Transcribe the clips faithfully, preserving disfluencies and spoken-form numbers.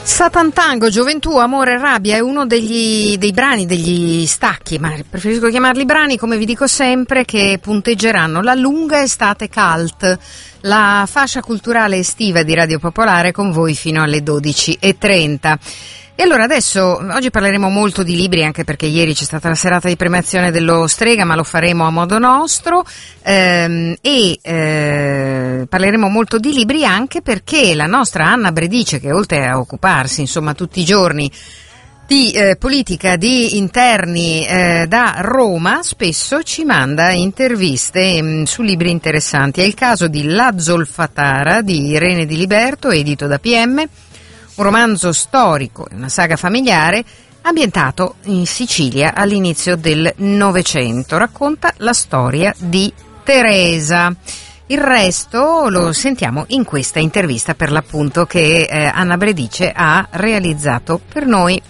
Satan Tango, Gioventù, Amore e Rabbia è uno degli, dei brani, degli stacchi, ma preferisco chiamarli brani, come vi dico sempre, che punteggeranno la lunga estate cult, la fascia culturale estiva di Radio Popolare, con voi fino alle dodici e trenta. E allora adesso, oggi parleremo molto di libri, anche perché ieri c'è stata la serata di premiazione dello Strega, ma lo faremo a modo nostro, ehm, e eh, parleremo molto di libri anche perché la nostra Anna Bredice, che oltre a occuparsi insomma tutti i giorni di eh, politica, di interni eh, da Roma, spesso ci manda interviste mh, su libri interessanti. È il caso di La Zolfatara di Irene Di Liberto, edito da P M, un romanzo storico e una saga familiare ambientato in Sicilia all'inizio del Novecento. Racconta la storia di Teresa. Il resto lo sentiamo in questa intervista, per l'appunto, che eh, Anna Bredice ha realizzato per noi.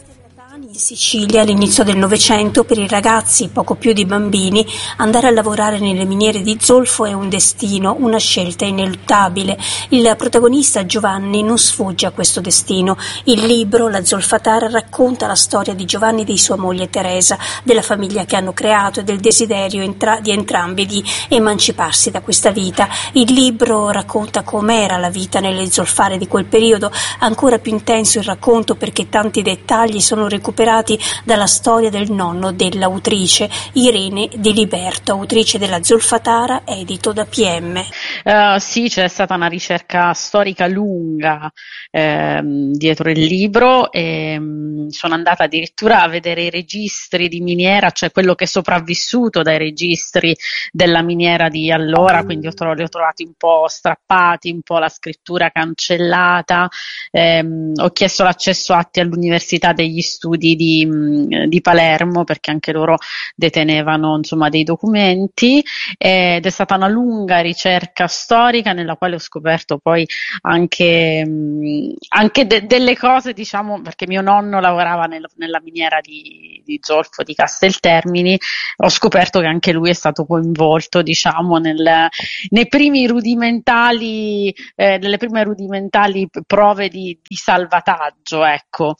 In Sicilia all'inizio del Novecento, per i ragazzi, poco più di bambini, andare a lavorare nelle miniere di zolfo è un destino, una scelta ineluttabile. Il protagonista Giovanni non sfugge a questo destino. Il libro La Zolfatara racconta la storia di Giovanni e di sua moglie Teresa, della famiglia che hanno creato e del desiderio entra- di entrambi di emanciparsi da questa vita. Il libro racconta com'era la vita nelle zolfare di quel periodo, ancora più intenso il racconto perché tanti dettagli sono recuperati dalla storia del nonno dell'autrice, Irene Di Liberto, autrice della Zolfatara, edito da P M. Uh, sì, c'è stata una ricerca storica lunga ehm, dietro il libro e mh, sono andata addirittura a vedere i registri di miniera, cioè quello che è sopravvissuto dai registri della miniera di allora, quindi ho tro- li ho trovati un po' strappati, un po' la scrittura cancellata, ehm, ho chiesto l'accesso atti all'Università degli Studi Di, di Palermo, perché anche loro detenevano insomma dei documenti, ed è stata una lunga ricerca storica nella quale ho scoperto poi anche, anche de- delle cose, diciamo, perché mio nonno lavorava nel, nella miniera di, di zolfo di Casteltermini. Ho scoperto che anche lui è stato coinvolto, diciamo, nel, nei primi rudimentali eh, nelle prime rudimentali prove di, di salvataggio, ecco.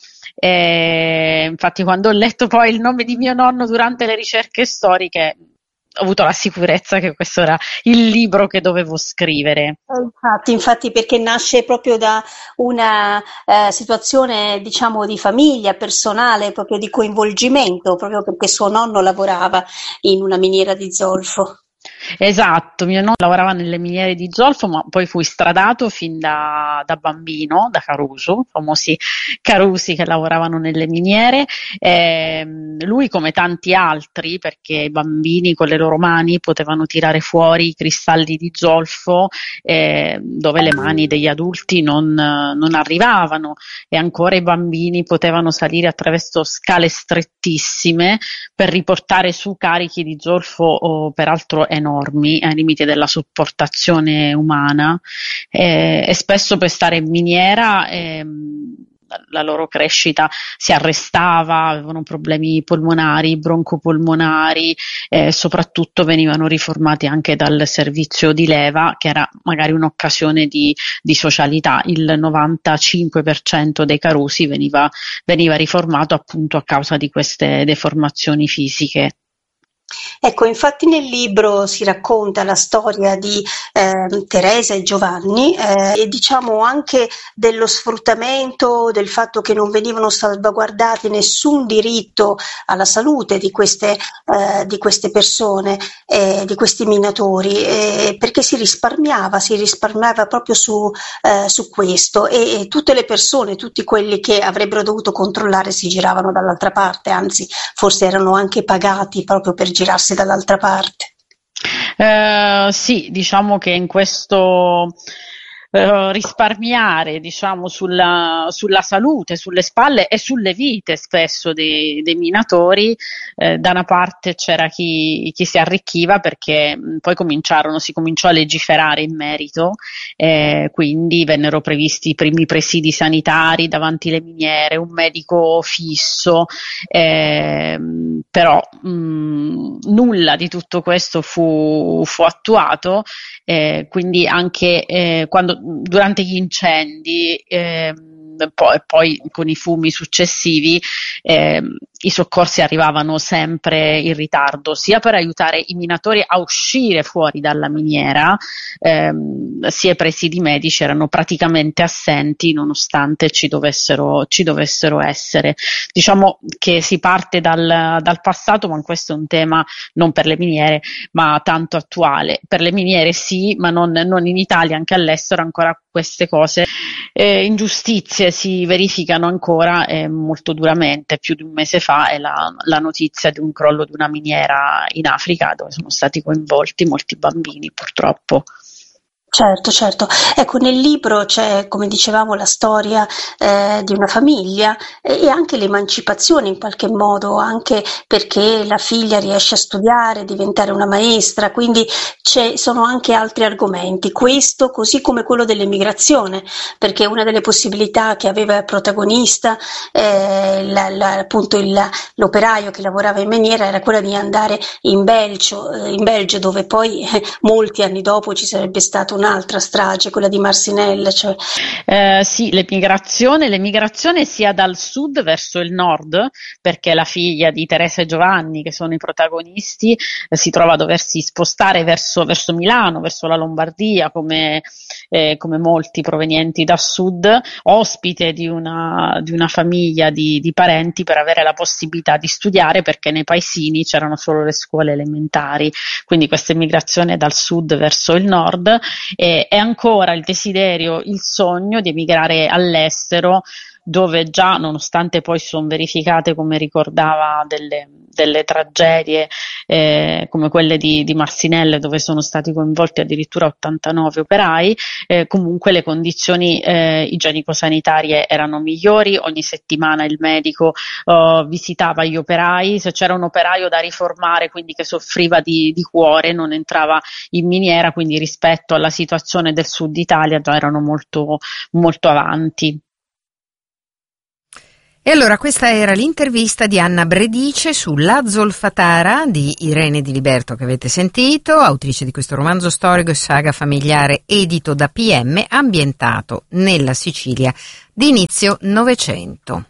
E infatti quando ho letto poi il nome di mio nonno durante le ricerche storiche ho avuto la sicurezza che questo era il libro che dovevo scrivere. Infatti, infatti perché nasce proprio da una eh, situazione, diciamo, di famiglia, personale, proprio di coinvolgimento, proprio perché suo nonno lavorava in una miniera di zolfo. Esatto, mio nonno lavorava nelle miniere di zolfo, ma poi fu istradato fin da, da bambino, da Caruso, famosi carusi che lavoravano nelle miniere. E lui, come tanti altri, perché i bambini con le loro mani potevano tirare fuori i cristalli di zolfo eh, dove le mani degli adulti non, non arrivavano, e ancora i bambini potevano salire attraverso scale strettissime per riportare su carichi di zolfo, oh, peraltro enormi, ai limiti della sopportazione umana, eh, e spesso per stare in miniera ehm, la loro crescita si arrestava, avevano problemi polmonari, broncopolmonari, eh, soprattutto venivano riformati anche dal servizio di leva, che era magari un'occasione di, di socialità. Il novantacinque per cento dei carusi veniva, veniva riformato appunto a causa di queste deformazioni fisiche. Ecco, infatti nel libro si racconta la storia di eh, Teresa e Giovanni eh, e diciamo anche dello sfruttamento, del fatto che non venivano salvaguardati nessun diritto alla salute di queste, eh, di queste persone, eh, di questi minatori, eh, perché si risparmiava, si risparmiava proprio su, eh, su questo e, e tutte le persone, tutti quelli che avrebbero dovuto controllare si giravano dall'altra parte, anzi forse erano anche pagati proprio per girarsi dall'altra parte. Eh, sì, diciamo che in questo eh, risparmiare, diciamo, sulla, sulla salute, sulle spalle e sulle vite spesso dei, dei minatori, eh, da una parte c'era chi, chi si arricchiva, perché mh, poi cominciarono, si cominciò a legiferare in merito, eh, quindi vennero previsti i primi presidi sanitari davanti alle miniere, un medico fisso, eh, però mh, nulla di tutto questo fu, fu attuato, eh, quindi anche eh, quando durante gli incendi eh, poi, poi con i fumi successivi eh, i soccorsi arrivavano sempre in ritardo, sia per aiutare i minatori a uscire fuori dalla miniera, ehm, sia i presidi medici erano praticamente assenti nonostante ci dovessero, ci dovessero essere. Diciamo che si parte dal, dal passato, ma questo è un tema non per le miniere ma tanto attuale. Per le miniere sì, ma non, non in Italia, anche all'estero ancora queste cose, eh, ingiustizie si verificano ancora eh, molto duramente. Più di un mese fa è la, la notizia di un crollo di una miniera in Africa dove sono stati coinvolti molti bambini, purtroppo. Certo, certo. Ecco, nel libro c'è, come dicevamo, la storia eh, di una famiglia e, e anche l'emancipazione in qualche modo, anche perché la figlia riesce a studiare, diventare una maestra, quindi ci sono anche altri argomenti. Questo, così come quello dell'emigrazione, perché una delle possibilità che aveva il protagonista, eh, la, la, appunto il, l'operaio che lavorava in miniera, era quella di andare in Belgio, eh, in Belgio dove poi eh, molti anni dopo ci sarebbe stato un'altra strage, quella di Marcinelle. Cioè. Eh, sì, l'emigrazione, l'emigrazione sia dal sud verso il nord, perché la figlia di Teresa e Giovanni, che sono i protagonisti, eh, si trova a doversi spostare verso, verso Milano, verso la Lombardia, come, eh, come molti provenienti da sud, ospite di una, di una famiglia di, di parenti per avere la possibilità di studiare, perché nei paesini c'erano solo le scuole elementari. Quindi questa emigrazione dal sud verso il nord. E è ancora il desiderio, il sogno di emigrare all'estero, dove già, nonostante poi si sono verificate, come ricordava, delle, delle tragedie eh, come quelle di, di Marcinelle, dove sono stati coinvolti addirittura ottantanove operai, eh, comunque le condizioni eh, igienico-sanitarie erano migliori. Ogni settimana il medico eh, visitava gli operai, se c'era un operaio da riformare, quindi che soffriva di, di cuore, non entrava in miniera, quindi rispetto alla situazione del sud Italia già erano molto, molto avanti. E allora questa era l'intervista di Anna Bredice su La Zolfatara di Irene Di Liberto, che avete sentito, autrice di questo romanzo storico e saga familiare edito da P M, ambientato nella Sicilia di inizio Novecento.